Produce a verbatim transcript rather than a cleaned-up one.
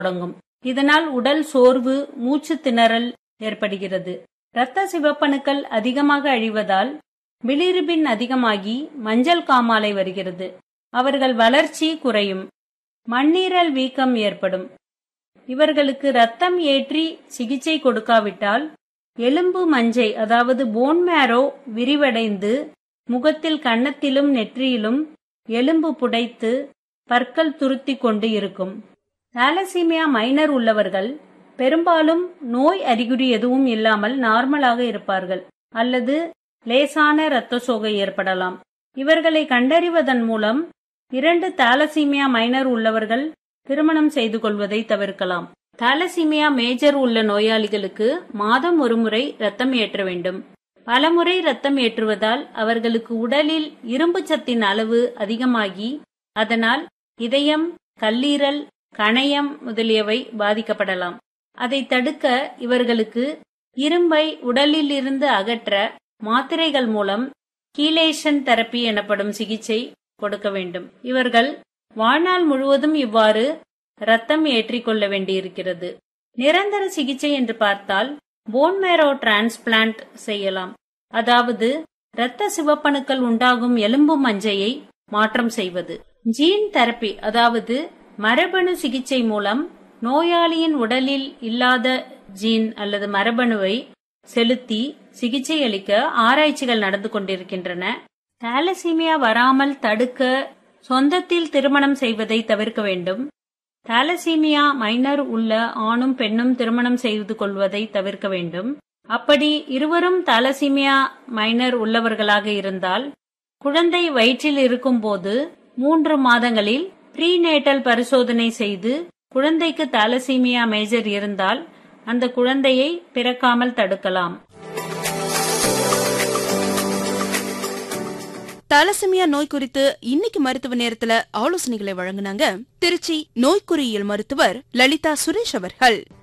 தொடங்கும். இதனால் உடல் சோர்வு, மூச்சு திணறல் ஏற்படுகிறது. இரத்த சிவப்பணுக்கள் அதிகமாக அழிவதால் பிலிருபின் அதிகமாகி மஞ்சள் காமாலை வருகிறது. அவர்கள் வளர்ச்சி குறையும். மண்ணீரல் வீக்கம் ஏற்படும். இவர்களுக்கு ரத்தம் ஏற்றி சிகிச்சை கொடுக்காவிட்டால் எலும்பு மஞ்சை அதாவது போன் மேரோ விரிவடைந்து முகத்தில், கன்னத்திலும் நெற்றியிலும் எலும்பு புடைத்து பற்கள் துருத்தி கொண்டு இருக்கும். தாலசீமியா மைனர் உள்ளவர்கள் பெரும்பாலும் நோய் அறிகுறி எதுவும் இல்லாமல் நார்மலாக இருப்பார்கள் அல்லது லேசான இரத்த சோகை ஏற்படலாம். இவர்களை கண்டறிவதன் மூலம் இரண்டு தாலசீமியா மைனர் உள்ளவர்கள் திருமணம் செய்து கொள்வதை தவிர்க்கலாம். தாலசீமியா மேஜர் உள்ள நோயாளிகளுக்கு மாதம் ஒருமுறை ரத்தம் ஏற்ற வேண்டும். பலமுறை ரத்தம் ஏற்றுவதால் அவர்களுக்கு உடலில் இரும்பு சத்தின் அளவு அதிகமாகி அதனால் இதயம், கல்லீரல், கணையம் முதலியவை பாதிக்கப்படலாம். அதை தடுக்க இவர்களுக்கு இரும்பை உடலில் இருந்து அகற்ற மாத்திரைகள் மூலம் கீலேஷன் தெரப்பி எனப்படும் சிகிச்சை கொடுக்க வேண்டும். இவர்கள் வாழ்நாள் முழுவதும் இவ்வாறு ரத்தம் ஏற்றிக் கொள்ள வேண்டியிருக்கிறது. நிரந்தர சிகிச்சை என்று பார்த்தால் போன் மேரோ டிரான்ஸ்பிளான்ட் செய்யலாம். அதாவது இரத்த சிவப்பணுக்கள் உண்டாகும் எலும்பு மஞ்சையை மாற்றம் செய்வது. ஜீன் தெரப்பி அதாவது மரபணு சிகிச்சை மூலம் நோயாளியின் உடலில் இல்லாத ஜீன் அல்லது மரபணுவை செலுத்தி சிகிச்சை அளிக்க ஆராய்ச்சிகள் நடந்து கொண்டிருக்கின்றன. தாலசீமியா வராமல் தடுக்க சொந்தத்தில் திருமணம் செய்வதை தவிர்க்க வேண்டும். தாலசீமியா மைனர் உள்ள ஆணும் பெண்ணும் திருமணம் செய்து கொள்வதை தவிர்க்க வேண்டும். அப்படி இருவரும் தாலசீமியா மைனர் உள்ளவர்களாக இருந்தால் குழந்தை வயிற்றில் இருக்கும் போது மூன்று மாதங்களில் ப்ரீநேட்டல் பரிசோதனை செய்து குழந்தைக்கு தாலசீமியா மேஜர் இருந்தால் அந்த குழந்தையை பிறக்காமல் தடுக்கலாம். தாலசீமியா நோய் குறித்து இன்னைக்கு மருத்துவ நேரத்துல ஆலோசனைகளை வழங்குனாங்க திருச்சி நோய்க்குறியியல் மருத்துவர் லலிதா சுரேஷ் அவர்கள்.